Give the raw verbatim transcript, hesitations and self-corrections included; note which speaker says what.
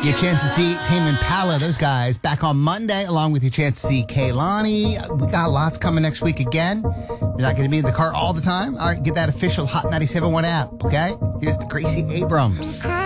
Speaker 1: Your chance to see Tame Impala, those guys, back on Monday, along with your chance to see Kehlani. We got lots coming next week again. You're not going to be in the car all the time. All right, get that official Hot ninety-seven point one app, okay? Here's the Gracie Abrams.